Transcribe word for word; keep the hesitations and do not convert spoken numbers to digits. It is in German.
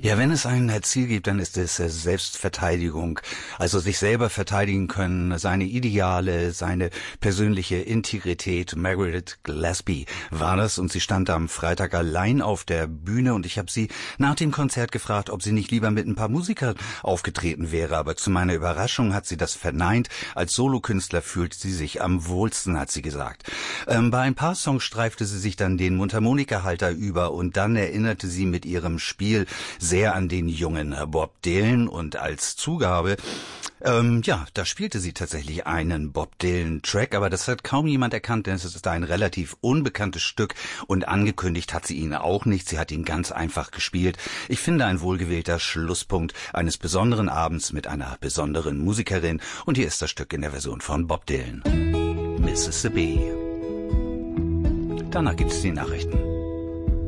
Ja, wenn es ein Ziel gibt, dann ist es Selbstverteidigung. Also sich selber verteidigen können, seine Ideale, seine persönliche Integrität. Margaret Gillespie war das und sie stand am Freitag allein auf der Bühne und ich habe sie nach dem Konzert gefragt, ob sie nicht lieber mit ein paar Musikern aufgetreten wäre. Aber zu meiner Überraschung hat sie das verneint. Als Solokünstler fühlt sie sich am wohlsten, hat sie gesagt. Ähm, bei ein paar Songs streifte sie sich dann den Mundharmonikahalter über und dann erinnerte sie mit ihrem Spiel sehr an den jungen Bob Dylan und als Zugabe, ähm, ja, da spielte sie tatsächlich einen Bob Dylan-Track, aber das hat kaum jemand erkannt, denn es ist ein relativ unbekanntes Stück und angekündigt hat sie ihn auch nicht. Sie hat ihn ganz einfach gespielt. Ich finde ein wohlgewählter Schlusspunkt eines besonderen Abends mit einer besonderen Musikerin und hier ist das Stück in der Version von Bob Dylan. Mississippi. Danach gibt es die Nachrichten.